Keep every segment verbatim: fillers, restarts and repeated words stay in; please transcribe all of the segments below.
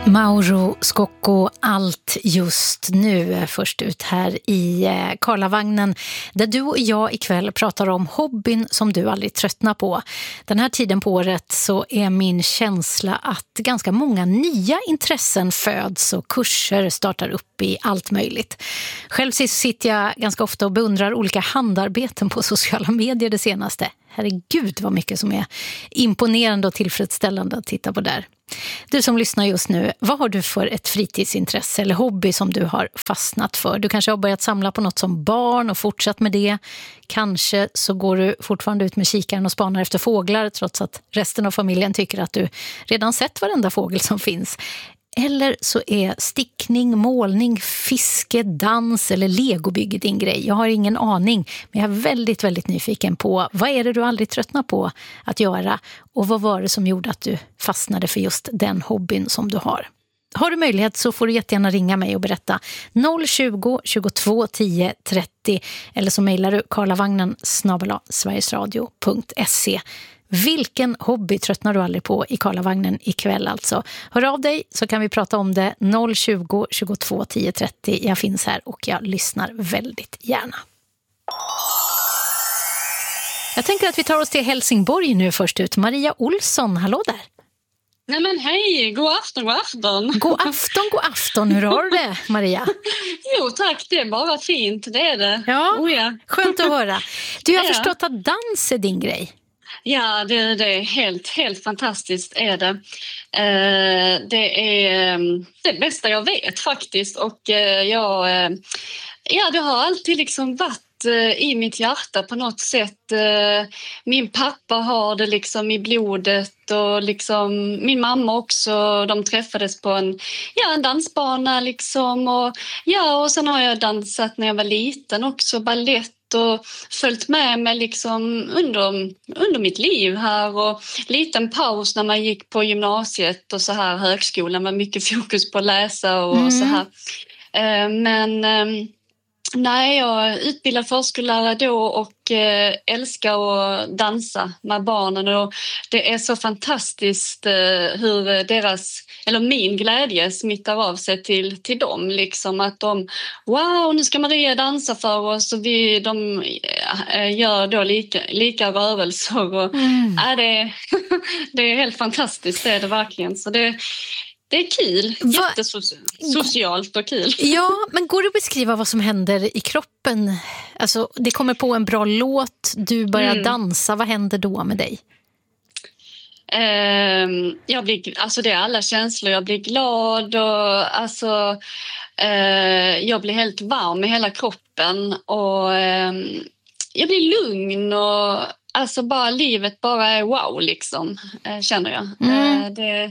Mauro Scocco, allt just nu, först ut här i Karlavagnen, där du och jag ikväll pratar om hobbyn som du aldrig tröttnar på. Den här tiden på året så är min känsla att ganska många nya intressen föds och kurser startar upp i allt möjligt. Själv sitter jag ganska ofta och beundrar olika handarbeten på sociala medier det senaste. Herregud vad mycket som är imponerande och tillfredsställande att titta på där. Du som lyssnar just nu, vad har du för ett fritidsintresse eller hobby som du har fastnat för? Du kanske har börjat samla på något som barn och fortsatt med det. Kanske så går du fortfarande ut med kikaren och spanar efter fåglar trots att resten av familjen tycker att du redan sett varenda fågel som finns. Eller så är stickning, målning, fiske, dans eller legobygge din grej. Jag har ingen aning, men jag är väldigt, väldigt nyfiken på vad är det du aldrig tröttnar på att göra och vad var det som gjorde att du fastnade för just den hobbyn som du har. Har du möjlighet så får du jättegärna ringa mig och berätta noll tjugo, tjugotvå, tio, trettio eller så mejlar du karlavagnen snabel-a sverigesradio punkt se. Vilken hobby tröttnar du aldrig på i Karlavagnen ikväll alltså? Hör av dig så kan vi prata om det. Noll tjugo, tjugotvå, tio, trettio. Jag finns här och jag lyssnar väldigt gärna. Jag tänker att vi tar oss till Helsingborg nu först ut. Maria Olsson, hallå där. Nej men hej, god afton, god afton. God afton, god afton. Hur har du det, Maria? Jo tack, det är bara fint, det är det. Ja, oh, ja. Skönt att höra. Du har ja. förstått att dans är din grej. Ja, det, det är helt, helt fantastiskt är det. Eh, det är det bästa jag vet faktiskt. Och eh, jag, eh, ja, det har alltid liksom varit eh, i mitt hjärta på något sätt. Eh, min pappa har det liksom i blodet och liksom min mamma också. De träffades på en, ja, en dansbana liksom. Och, ja, och sen har jag dansat när jag var liten också, ballett. Och följt med mig liksom under, under mitt liv här och liten paus när man gick på gymnasiet och så här högskolan med mycket fokus på att läsa och mm. så här. Men nej, jag är utbildad förskollärare då och älskar att dansa med barnen och det är så fantastiskt hur deras, eller min glädje smittar av sig till, till dem liksom att de, wow nu ska Maria dansa för oss och vi, de gör då lika, lika rörelser och mm. är det, det är helt fantastiskt, det är det verkligen, så det Det är kul, Va? jättesocialt och kul. Ja, men går det att beskriva vad som händer i kroppen? Alltså, det kommer på en bra låt, du börjar mm. dansa, vad händer då med dig? Uh, jag blir, alltså det är alla känslor, jag blir glad och alltså, uh, jag blir helt varm i hela kroppen och uh, jag blir lugn och alltså bara livet bara är wow liksom, uh, känner jag. Mm. Uh, det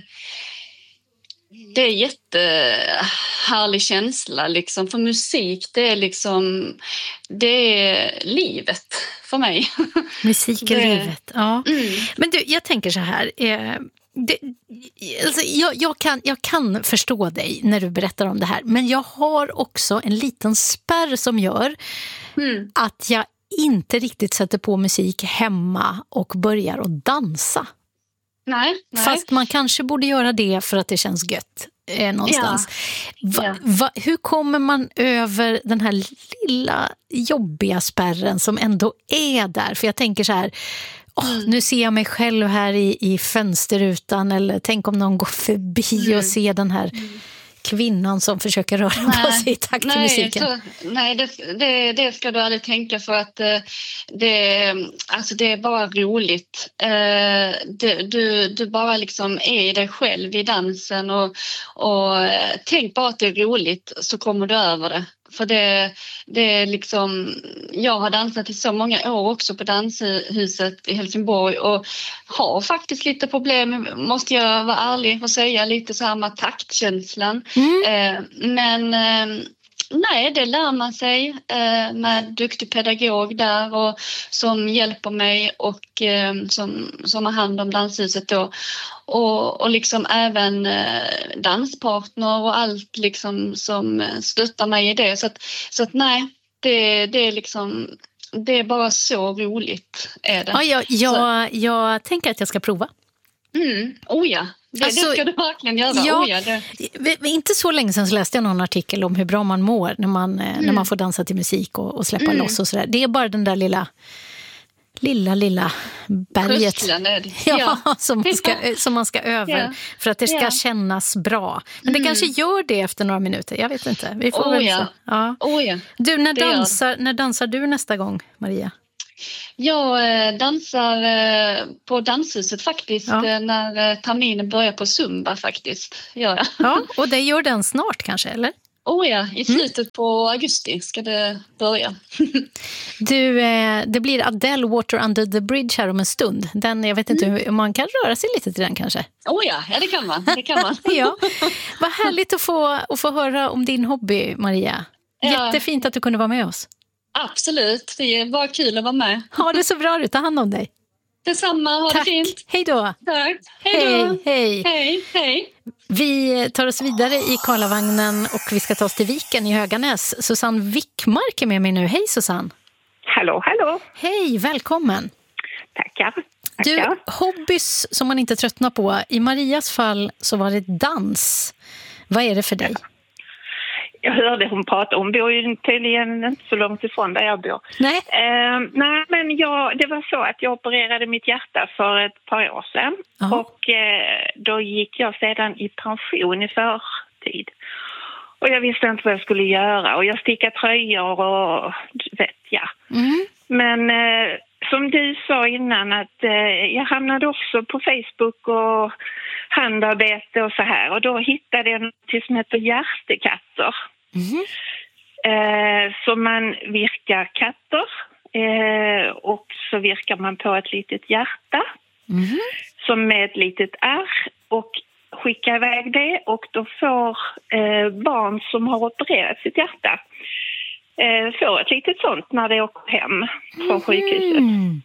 Det är jättehärlig känsla liksom, för musik det är liksom det är livet för mig. Musik är det... livet, ja. Mm. Men du, jag tänker så här, eh, det, alltså, jag, jag, kan, jag kan förstå dig när du berättar om det här, men jag har också en liten spärr som gör mm. att jag inte riktigt sätter på musik hemma och börjar att dansa. Nej, nej. Fast man kanske borde göra det för att det känns gött eh, någonstans. Ja. Va, ja. Va, hur kommer man över den här lilla jobbiga spärren som ändå är där? För jag tänker så här, oh, mm. nu ser jag mig själv här i, i fönsterrutan eller tänk om någon går förbi mm. och ser den här mm. kvinnan som försöker röra nej, på sig i takt till musiken. Så, nej, det, det, det ska du aldrig tänka för att det, alltså det är bara roligt. Det, du, du bara liksom är i dig själv i dansen och, och tänk bara att det är roligt så kommer du över det. För det, det är liksom, jag har dansat i så många år också på danshuset i Helsingborg och har faktiskt lite problem, måste jag vara ärlig och säga, lite så här med taktkänslan. Mm. Eh, men eh, nej, det lär man sig eh, med duktig pedagog där och som hjälper mig och eh, som, som har hand om danshuset då. Och, och liksom även eh, danspartner och allt liksom som stöttar mig i det. Så att, så att nej, det, det är liksom, det är bara så roligt är det. Ja, jag, jag, jag tänker att jag ska prova. Mm. Oh ja, det, alltså, det ska du verkligen göra. Ja, oh ja, det. Inte så länge sedan så läste jag någon artikel om hur bra man mår när man, mm. när man får dansa till musik och, och släppa mm. loss och sådär. Det är bara den där lilla lilla, lilla berget ja, ja. Som, man ska, som man ska över ja. För att det ska ja. Kännas bra. Men det mm. kanske gör det efter några minuter. Jag vet inte. Vi får oh, väl ja. Se. Ja. Oh, ja. Du, när dansar, när dansar du nästa gång, Maria? Jag eh, dansar eh, på danshuset faktiskt ja. eh, när eh, terminen börjar på Zumba faktiskt. Gör jag. Ja, och det gör den snart kanske, eller? Oh ja, i slutet mm. på augusti ska det börja. Du, eh, det blir Adele Water Under the Bridge här om en stund. Den, jag vet inte mm. hur man kan röra sig lite till den kanske. Oh ja, ja det kan man. Det kan man. Ja. Vad härligt att få, att få höra om din hobby, Maria. Ja. Jättefint att du kunde vara med oss. Absolut, det är bara kul att vara med. Ha det så bra, du tar hand om dig. Detsamma, ha Tack. Det fint. Hej då. Tack. Hej då. Hej, hej. Hej, hej. Vi tar oss vidare i Karlavagnen och vi ska ta oss till Viken i Höganäs. Susanne Wickmark är med mig nu. Hej Susanne. Hallå, hallå. Hej, välkommen. Tackar. Tackar. Du, hobbys som man inte tröttnar på. I Marias fall så var det dans. Vad är det för dig? Ja. Jag hörde hon prata, hon bor ju tydligen inte så långt ifrån där jag bor. Nej, eh, nej men jag, det var så att jag opererade mitt hjärta för ett par år sedan. Aha. Och eh, då gick jag sedan i pension i förtid. Och jag visste inte vad jag skulle göra. Och jag stickade tröjor och vet jag. Mm. Men eh, som du sa innan att eh, jag hamnade också på Facebook och handarbete och så här. Och då hittade jag något som heter hjärtekatter. Mm. Eh, så man virkar katter eh, och så virkar man på ett litet hjärta mm. som med ett litet ärr och skickar iväg det och då får eh, barn som har opererat sitt hjärta eh, får ett litet sånt när det åker hem från sjukhuset. Mm.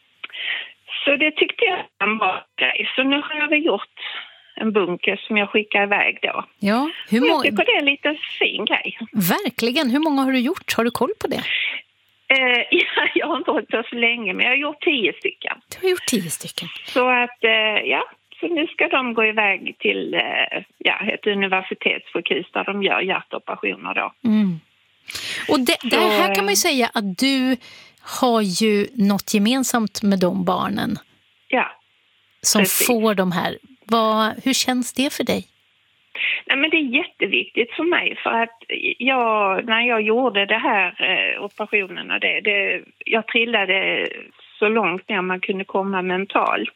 Så det tyckte jag var en bra grej. Så nu har jag gjort en bunker som jag skickar iväg då. Ja, hur må- jag tycker det är en liten fin grej. Verkligen. Hur många har du gjort? Har du koll på det? Eh, ja, jag har inte hållit på så länge, men jag har gjort tio stycken. Du har gjort tio stycken? Så att, eh, ja, så nu ska de gå iväg till eh, ja, ett universitetssjukhus där de gör hjärtoperationer då. Mm. Och det, så, det här kan man ju säga att du har ju något gemensamt med de barnen. Ja. Som precis. Får de här. Vad, hur känns det för dig? Nej, men det är jätteviktigt för mig för att jag, när jag gjorde det här eh, operationerna, det, det, jag trillade så långt ner man kunde komma mentalt.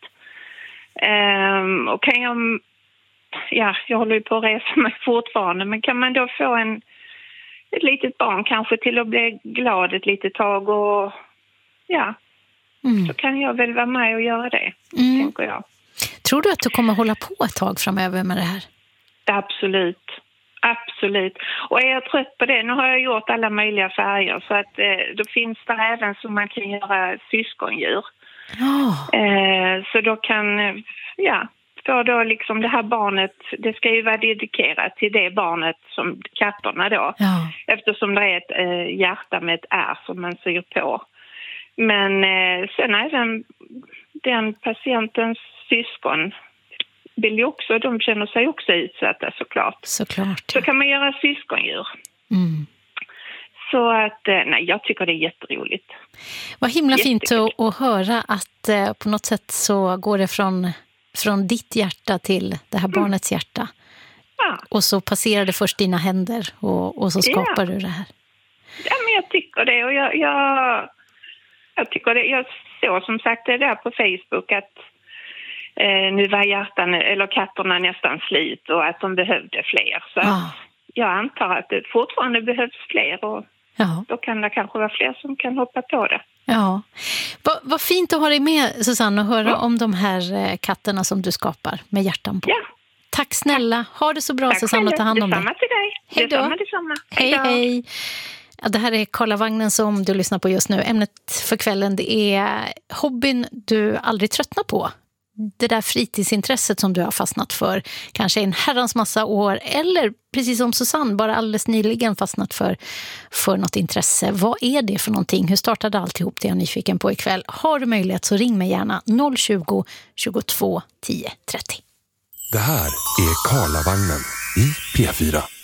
Um, och kan jag, ja, jag håller ju på att resa mig fortfarande, men kan man då få en, ett litet barn kanske till att bli glad ett litet tag och ja, mm. så kan jag väl vara med och göra det, mm. tänker jag. Tror du att du kommer hålla på ett tag framöver med det här? Absolut. Absolut. Och är jag trött på det, nu har jag gjort alla möjliga färger så att eh, då finns det även som man kan göra syskondjur. Oh. Eh, så då kan, ja, då, då liksom det här barnet, det ska ju vara dedikerat till det barnet som katterna då. Oh. Eftersom det är ett eh, hjärta med ett ärr som man syr på. Men eh, sen även den patientens syskon vill ju också, de känner sig också utsatta såklart. Såklart. Så kan man göra syskondjur. Mm. Så att, nej, jag tycker det är jätteroligt. Vad himla fint att, att höra att eh, på något sätt så går det från, från ditt hjärta till det här barnets mm. hjärta. Ja. Och så passerar det först dina händer och, och så skapar ja. Du det här. Ja, men jag tycker det. Och jag, jag, jag tycker det. Jag såg som sagt det där på Facebook att Eh, nu var hjärtan, eller katterna nästan slut och att de behövde fler. Så ah. jag antar att det fortfarande behövs fler och ja. Då kan det kanske vara fler som kan hoppa på det. Ja, vad va fint att ha dig med Susanne och höra ja. Om de här katterna som du skapar med hjärtan på. Ja. Tack snälla, ha det så bra. Tack Susanne och ta hand om dig. Detsamma till dig. Hej då. Detsamma, detsamma. Hej, hej. hej. Ja, det här är Karlavagnen som du lyssnar på just nu. Ämnet för kvällen det är hobbyn du aldrig tröttnar på. det där fritidsintresset som du har fastnat för kanske en herrans massa år, eller precis som Susanne bara alldeles nyligen fastnat för, för något intresse. Vad är det för någonting? Hur startade alltihop det jag är nyfiken på ikväll? Har du möjlighet så ring mig gärna noll tjugo, tjugotvå, tio trettio. Det här är Karlavagnen i P fyra.